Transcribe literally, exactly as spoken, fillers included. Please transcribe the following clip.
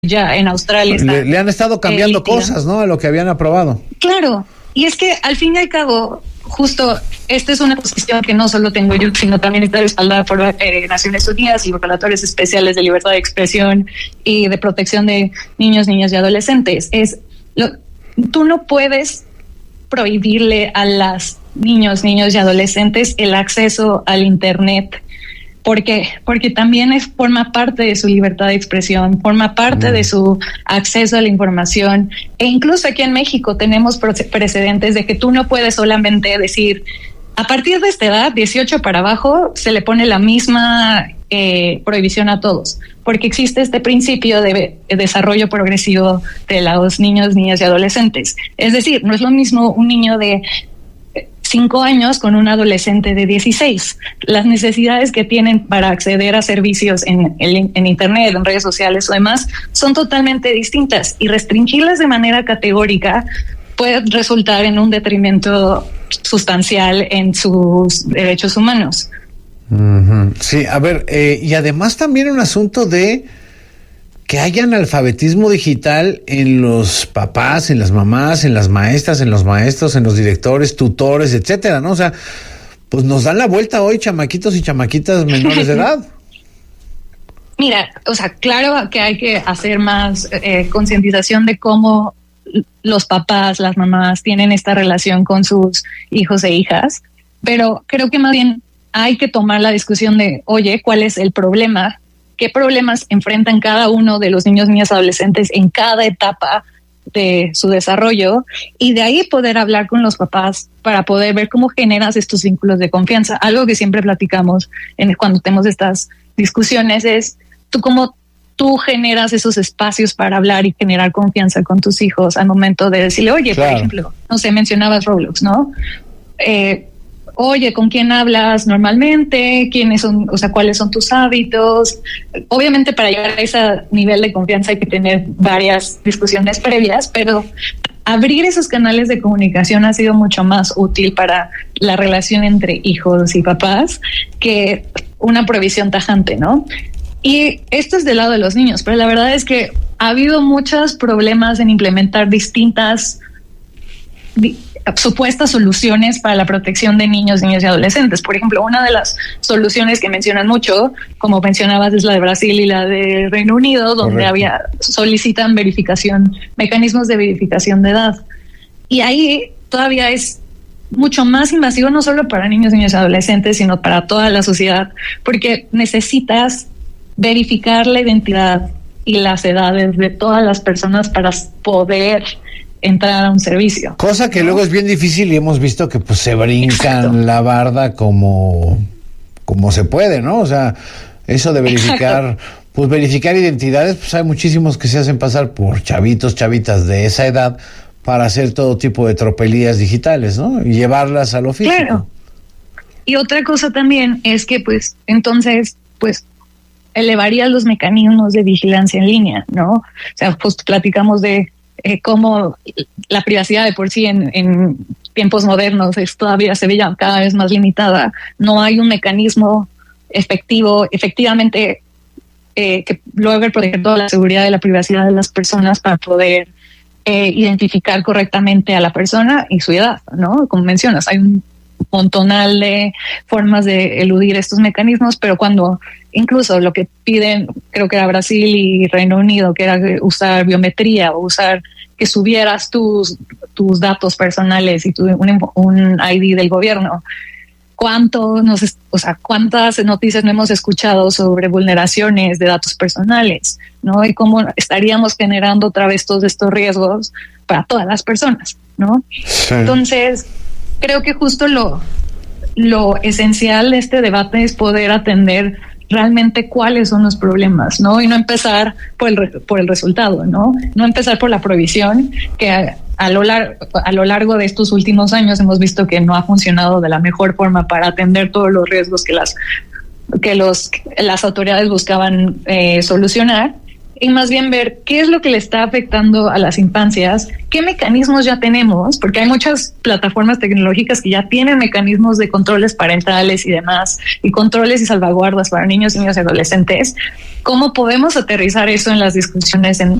ya en Australia está, le, le han estado cambiando eh, cosas, ¿no? A lo que habían aprobado. Claro, y es que al fin y al cabo, justo esta es una posición que no solo tengo yo, sino también está respaldada por eh, Naciones Unidas y los relatores especiales de libertad de expresión y de protección de niños, niñas y adolescentes. Es lo, tú no puedes prohibirle a las niños, niños y adolescentes el acceso al Internet. ¿Por qué? Porque también es, forma parte de su libertad de expresión, forma parte mm. de su acceso a la información. E incluso aquí en México tenemos precedentes de que tú no puedes solamente decir, a partir de esta edad, dieciocho para abajo, se le pone la misma eh, prohibición a todos, porque existe este principio de, de desarrollo progresivo de los niños, niñas y adolescentes. Es decir, no es lo mismo un niño de cinco años con un adolescente de dieciséis. Las necesidades que tienen para acceder a servicios en, en, en Internet, en redes sociales o demás, son totalmente distintas, y restringirlas de manera categórica puede resultar en un detrimento sustancial en sus derechos humanos. Uh-huh. Sí, a ver, eh, y además también un asunto de que haya analfabetismo digital en los papás, en las mamás, en las maestras, en los maestros, en los directores, tutores, etcétera, ¿no? O sea, pues nos dan la vuelta hoy chamaquitos y chamaquitas menores de edad. Mira, o sea, claro que hay que hacer más eh, concientización de cómo los papás, las mamás tienen esta relación con sus hijos e hijas, pero creo que más bien hay que tomar la discusión de, oye, ¿cuál es el problema? ¿Qué problemas enfrentan cada uno de los niños, niñas, adolescentes en cada etapa de su desarrollo? Y de ahí poder hablar con los papás para poder ver cómo generas estos vínculos de confianza. Algo que siempre platicamos en, cuando tenemos estas discusiones es tú cómo tú generas esos espacios para hablar y generar confianza con tus hijos al momento de decirle, oye, claro. Por ejemplo, no sé, mencionabas Roblox, ¿no? Eh, Oye, ¿con quién hablas normalmente? ¿Quiénes son, o sea, cuáles son tus hábitos? Obviamente para llegar a ese nivel de confianza hay que tener varias discusiones previas, pero abrir esos canales de comunicación ha sido mucho más útil para la relación entre hijos y papás que una prohibición tajante, ¿no? Y esto es del lado de los niños, pero la verdad es que ha habido muchos problemas en implementar distintas di- supuestas soluciones para la protección de niños, niñas y adolescentes. Por ejemplo, una de las soluciones que mencionan mucho, como mencionabas, es la de Brasil y la de Reino Unido, donde Correcto. había solicitan verificación, mecanismos de verificación de edad. Y ahí todavía es mucho más invasivo, no solo para niños, niñas y adolescentes, sino para toda la sociedad, porque necesitas verificar la identidad y las edades de todas las personas para poder entrar a un servicio. Cosa que ¿no? luego es bien difícil, y hemos visto que pues se brincan Exacto. la barda como, como se puede, ¿no? O sea, eso de verificar, Exacto. pues verificar identidades, pues hay muchísimos que se hacen pasar por chavitos, chavitas de esa edad para hacer todo tipo de tropelías digitales, ¿no? Y llevarlas a lo físico. Claro. Y otra cosa también es que pues entonces, pues elevaría los mecanismos de vigilancia en línea, ¿no? O sea, pues platicamos de Eh, cómo la privacidad de por sí en, en tiempos modernos es todavía se ve ya cada vez más limitada. No hay un mecanismo efectivo, efectivamente, eh, que logre proteger toda la seguridad de la privacidad de las personas para poder eh, identificar correctamente a la persona y su edad, ¿no? Como mencionas, hay un montonal de formas de eludir estos mecanismos, pero cuando incluso lo que piden, creo que era Brasil y Reino Unido, que era usar biometría o usar que subieras tus, tus datos personales y tu, un, un I D del gobierno. ¿Cuánto nos, o sea, cuántas noticias no hemos escuchado sobre vulneraciones de datos personales, ¿no? Y cómo estaríamos generando otra vez todos estos riesgos para todas las personas, ¿no? Sí. Entonces, creo que justo lo, lo esencial de este debate es poder atender realmente cuáles son los problemas, ¿no? Y no empezar por el, por el resultado, ¿no? No empezar por la prohibición, que a, a, lo lar- a lo largo de estos últimos años hemos visto que no ha funcionado de la mejor forma para atender todos los riesgos que las, que los, las autoridades buscaban eh, solucionar. y más bien ver qué es lo que le está afectando a las infancias, qué mecanismos ya tenemos, porque hay muchas plataformas tecnológicas que ya tienen mecanismos de controles parentales y demás, y controles y salvaguardas para niños, niños y adolescentes. ¿Cómo podemos aterrizar eso en las discusiones en